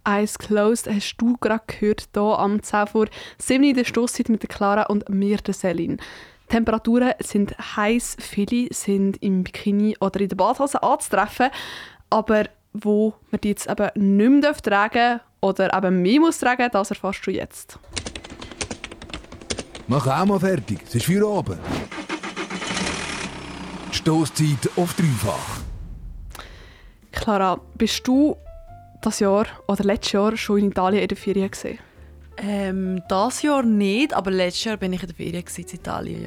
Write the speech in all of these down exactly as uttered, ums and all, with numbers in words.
Eyes Closed hast du gerade gehört, hier am zehn vor sieben in der Stosszeit mit der Clara und mir, der Celine. Die Temperaturen sind heiß, viele sind im Bikini oder in der Badhose anzutreffen, aber wo man die jetzt eben nicht mehr tragen darf oder eben mehr muss tragen, das erfährst du jetzt. Mach auch mal fertig, es ist für oben. Stosszeit auf dreifach. Clara, bist du das Jahr oder letztes Jahr schon in Italien in der Ferien gewesen? Ähm, das Jahr nicht, aber letztes Jahr bin ich in der Ferien in Italien, ja.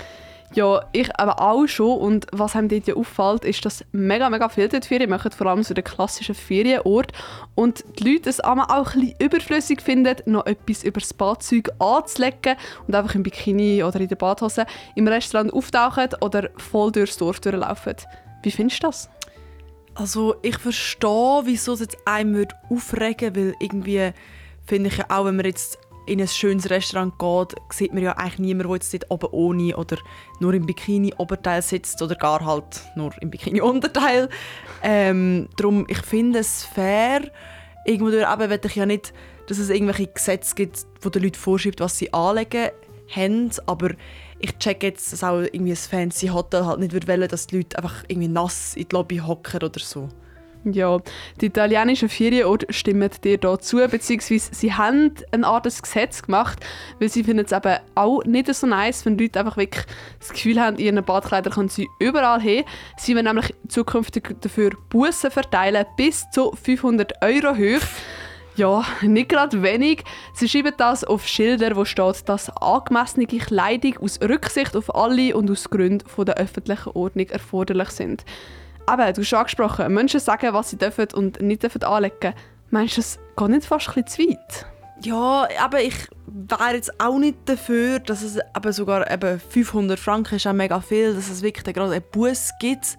Ja, ich aber auch schon. Und was einem dort ja auffällt, ist, dass mega, mega viele dort Ferien machen, vor allem so den klassischen Ferienort. Und die Leute es auch ein bisschen überflüssig finden, noch etwas über das Badzeug anzulegen und einfach im Bikini oder in der Badhose im Restaurant auftauchen oder voll durchs Dorf durchlaufen. Wie findest du das? Also ich verstehe, wieso es jetzt einem aufregen würde, weil irgendwie finde ich ja auch, wenn man jetzt in ein schönes Restaurant geht, sieht man ja eigentlich niemanden, der jetzt dort oben ohne oder nur im Bikini-Oberteil sitzt oder gar halt nur im Bikini-Unterteil. Ähm, darum, ich finde es fair. Irgendwo durch eben will ich ja nicht, dass es irgendwelche Gesetze gibt, wo die Leute vorschreiben, was sie anlegen haben, aber ich check jetzt, dass auch irgendwie ein fancy Hotel halt nicht wollen, dass die Leute einfach irgendwie nass in die Lobby hocken oder so. Ja, die italienischen Ferienorte stimmen dir da zu, beziehungsweise sie haben eine Art Gesetz gemacht, weil sie finden es eben auch nicht so nice, wenn Leute einfach wirklich das Gefühl haben, in ihren Badkleidern können sie überall hin. Sie wollen nämlich zukünftig dafür Bussen verteilen, bis zu fünfhundert Euro hoch. Ja, nicht gerade wenig. Sie schreiben das auf Schilder, wo steht, dass angemessene Kleidung aus Rücksicht auf alle und aus Gründen von der öffentlichen Ordnung erforderlich sind. Aber du hast schon angesprochen, Menschen sagen, was sie dürfen und nicht dürfen anlegen. Meinst du, es geht nicht fast ein bisschen zu weit? Ja, aber ich wäre jetzt auch nicht dafür, dass es eben sogar eben fünfhundert Franken ist auch mega viel, dass es wirklich gerade einen Buss gibt.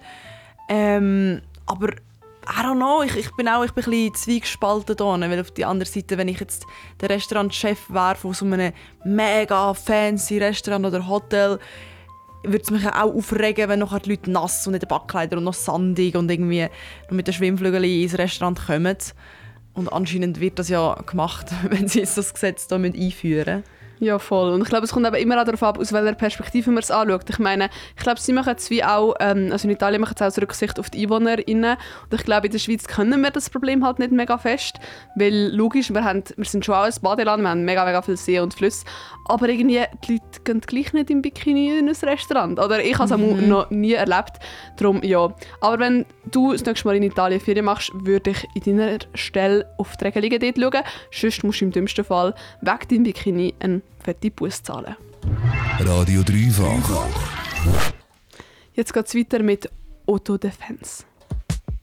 Ähm, aber I don't know, ich, ich bin auch ich bin ein bisschen zwiegespalten hier, weil auf der anderen Seite, wenn ich jetzt der Restaurantchef wäre von so einem mega fancy Restaurant oder Hotel, würde es mich auch aufregen, wenn nachher die Leute nass und in den Backkleidern und noch sandig und irgendwie noch mit den Schwimmflügeln ins Restaurant kommen. Und anscheinend wird das ja gemacht, wenn sie jetzt das Gesetz hier einführen müssen. Ja, voll. Und ich glaube, es kommt eben immer auch darauf ab, aus welcher Perspektive man es anschaut. Ich meine, ich glaube, sie machen es wie auch, ähm, also in Italien machen es auch aus Rücksicht auf die EinwohnerInnen. Und ich glaube, in der Schweiz können wir das Problem halt nicht mega fest. Weil logisch, wir, haben, wir sind schon auch ein Badeland, wir haben mega, mega viel See und Flüsse. Aber irgendwie, die Leute gehen gleich nicht im Bikini in ein Restaurant. Oder ich habe es mhm. noch nie erlebt. Darum, ja. Aber wenn du das nächste Mal in Italien Ferien machst, würde ich in deiner Stelle auf die Regelungen dort schauen. Sonst musst du im dümmsten Fall wegen deinem Bikini einen fette Busse zahlen. Radio dreifach. Jetzt geht es weiter mit Autodefense.